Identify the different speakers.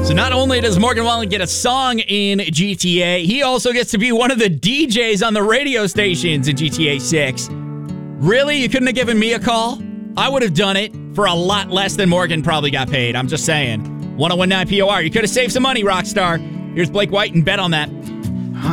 Speaker 1: So not only does Morgan Wallen get a song in GTA, he also gets to be one of the DJs on the radio stations in GTA 6. Really? You couldn't have given me a call? I would have done it for a lot less than Morgan probably got paid. I'm just saying. 1019 POR. You could have saved some money, Rockstar. Here's Blake White and Bet on That.